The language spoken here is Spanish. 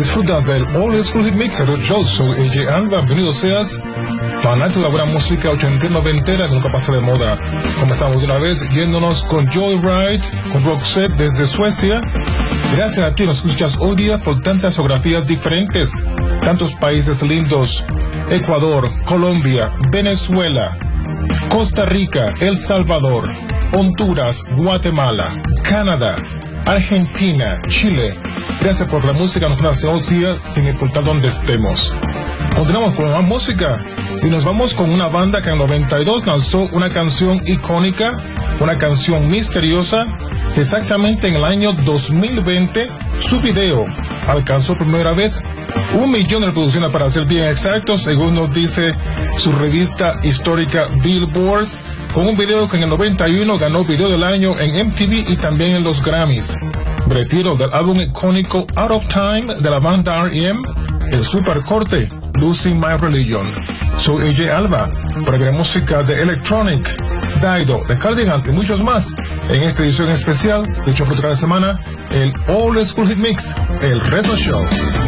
Disfrutas del Old School Hit Mix, yo soy AJ Alba, bienvenido seas, fanático de la buena música ochentera noventera que nunca pasa de moda. Comenzamos de una vez yéndonos con Joyride, con Roxette desde Suecia. Gracias a ti nos escuchas hoy día por tantas geografías diferentes, tantos países lindos: Ecuador, Colombia, Venezuela, Costa Rica, El Salvador, Honduras, Guatemala, Canadá, Argentina, Chile. Gracias por la música, nos hace hoy día sin importar dónde estemos. Continuamos con más música y nos vamos con una banda que en 92 lanzó una canción icónica, una canción misteriosa. Exactamente en el año 2020 su video alcanzó por primera vez 1 millón de reproducciones, para ser bien exactos, según nos dice su revista histórica Billboard, con un video que en el 91 ganó video del año en MTV y también en los Grammys. Me refiero del álbum icónico Out of Time de la banda R.E.M., el super corte Losing My Religion. Soy AJ Alba, para la música de Electronic, Dido, The Cardigans y muchos más, en esta edición especial de Show Cultural de Semana, el Old School Hit Mix, el Retro Show.